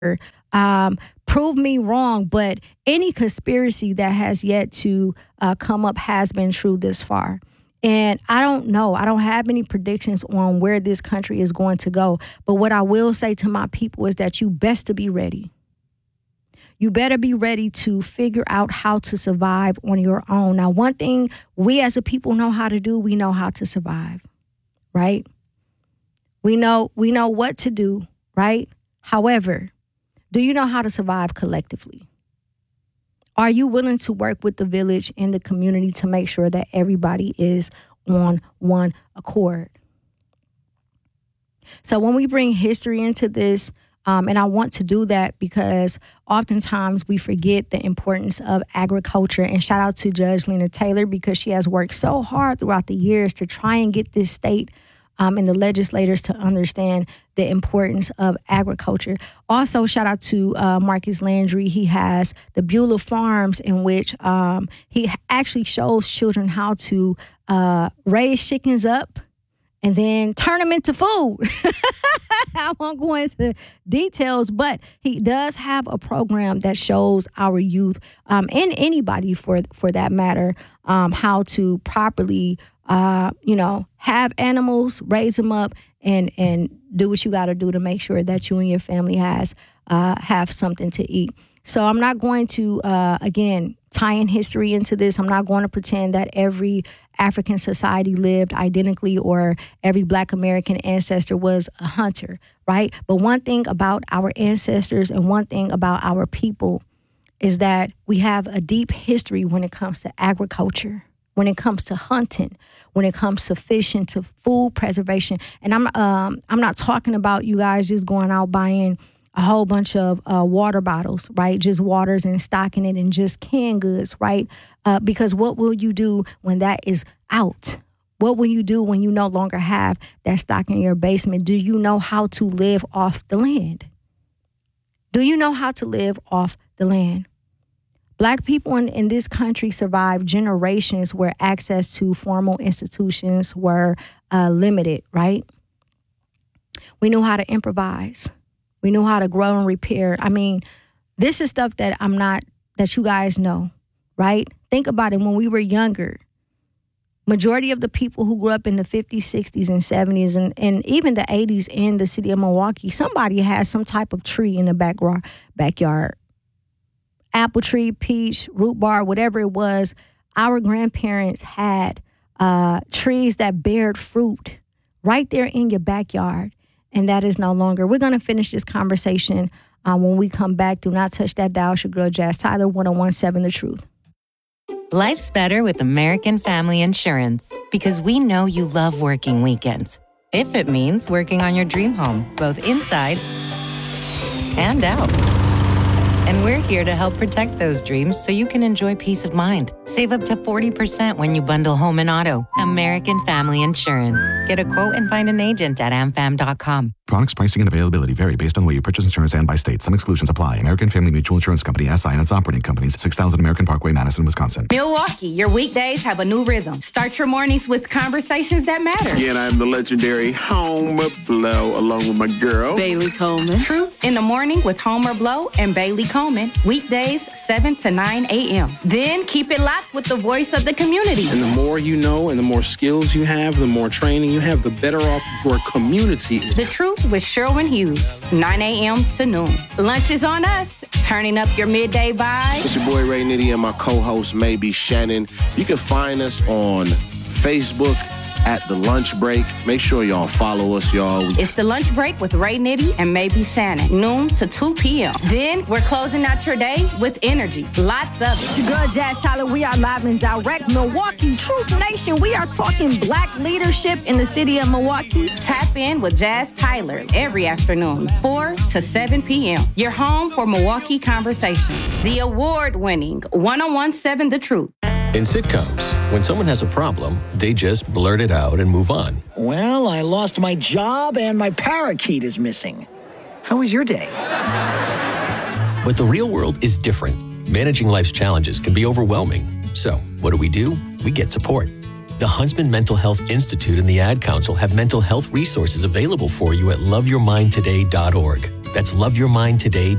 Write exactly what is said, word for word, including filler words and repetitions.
Um, prove me wrong, but any conspiracy that has yet to uh, come up has been true this far. And I don't know. I don't have any predictions on where this country is going to go. But what I will say to my people is that you best to be ready. You better be ready to figure out how to survive on your own. Now, one thing we as a people know how to do, we know how to survive, right? We know we know what to do, right? However, do you know how to survive collectively? Are you willing to work with the village and the community to make sure that everybody is on one accord? So when we bring history into this, um, and I want to do that because oftentimes we forget the importance of agriculture. And shout out to Judge Lena Taylor because she has worked so hard throughout the years to try and get this state Um, and the legislators to understand the importance of agriculture. Also, shout out to uh, Marcus Landry. He has the Beulah Farms in which um, he actually shows children how to uh, raise chickens up and then turn them into food. I won't go into details, but he does have a program that shows our youth um, and anybody for, for that matter um, how to properly Uh, you know, have animals, raise them up, and and do what you got to do to make sure that you and your family has uh, have something to eat. So I'm not going to, uh, again, tie in history into this. I'm not going to pretend that every African society lived identically or every Black American ancestor was a hunter, right? But one thing about our ancestors and one thing about our people is that we have a deep history when it comes to agriculture, when it comes to hunting, when it comes to fishing, to food preservation. And I'm um, I'm not talking about you guys just going out buying a whole bunch of uh, water bottles, right? Just waters and stocking it and just canned goods, right? Uh, because what will you do when that is out? What will you do when you no longer have that stock in your basement? Do you know how to live off the land? Do you know how to live off the land? Black people in, in this country survived generations where access to formal institutions were uh, limited, right? We knew how to improvise. We knew how to grow and repair. I mean, this is stuff that I'm not, that you guys know, right? Think about it. When we were younger, majority of the people who grew up in the fifties, sixties, and seventies, and, and even the eighties in the city of Milwaukee, somebody has some type of tree in the back, backyard. Apple tree, peach, root bar, whatever it was, our grandparents had uh, trees that bared fruit right there in your backyard, and that is no longer. We're going to finish this conversation uh, when we come back. Do not touch that dial. It's your girl, Jazz Tyler, one oh one seven The Truth. Life's better with American Family Insurance because we know you love working weekends. If it means working on your dream home, both inside and out. And we're here to help protect those dreams so you can enjoy peace of mind. Save up to forty percent when you bundle home and auto. American Family Insurance. Get a quote and find an agent at am fam dot com. Products, pricing, and availability vary based on the way you purchase insurance and by state. Some exclusions apply. American Family Mutual Insurance Company, S I and its operating companies, six thousand American Parkway, Madison, Wisconsin. Milwaukee, your weekdays have a new rhythm. Start your mornings with conversations that matter. Again, I'm the legendary Homer Blow, along with my girl, Bailey Coleman. Truth in the morning with Homer Blow and Bailey Coleman. Weekdays, seven to nine a.m. Then keep it locked with the voice of the community. And the more you know and the more skills you have, the more training you have, the better off your community is. The Truth with Sherwin Hughes, nine a.m. to noon. Lunch is on us, turning up your midday vibe. It's your boy Ray Nitty and my co-host Maybe Shannon. You can find us on Facebook at The Lunch Break. Make sure y'all follow us, y'all. It's The Lunch Break with Ray Nitty and Maybe Shannon, noon to two p.m. Then we're closing out your day with energy. Lots of it. It's your girl, Jazz Tyler. We are live and direct. Milwaukee Truth Nation. We are talking Black leadership in the city of Milwaukee. Tap in with Jazz Tyler every afternoon, four to seven p.m. Your home for Milwaukee Conversations. The award-winning one oh one seven The Truth. In sitcoms, when someone has a problem, they just blurt it out and move on. Well, I lost my job and my parakeet is missing. How was your day? But the real world is different. Managing life's challenges can be overwhelming. So, what do we do? We get support. The Huntsman Mental Health Institute and the Ad Council have mental health resources available for you at love your mind today dot org. That's love your mind today